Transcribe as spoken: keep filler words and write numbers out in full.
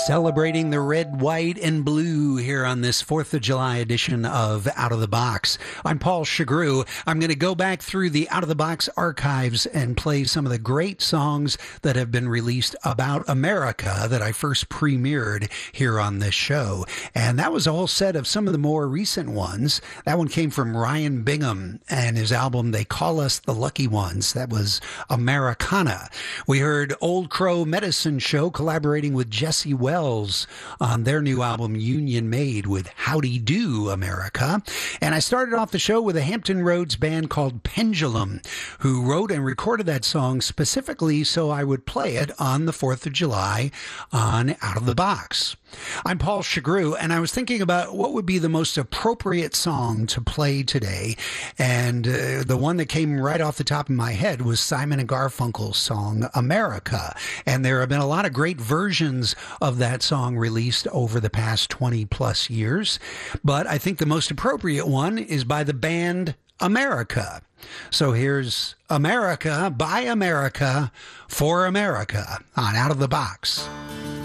Celebrating the red, white, and blue here on this fourth of July edition of Out of the Box. I'm Paul Chagru. I'm going to go back through the Out of the Box archives and play some of the great songs that have been released about America that I first premiered here on this show. And that was a whole set of some of the more recent ones. That one came from Ryan Bingham and his album, They Call Us the Lucky Ones. That was Americana. We heard Old Crow Medicine Show collaborating with Jesse Wells on their new album Union Made with Howdy Do America. And I started off the show with a Hampton Roads band called Pendulum, who wrote and recorded that song specifically so I would play it on the fourth of July on Out of the Box. I'm Paul Chagru, and I was thinking about what would be the most appropriate song to play today, and uh, the one that came right off the top of my head was Simon and Garfunkel's song America, and there have been a lot of great versions of that song released over the past twenty plus years, but I think the most appropriate one is by the band America. So here's America by America for America on Out of the Box.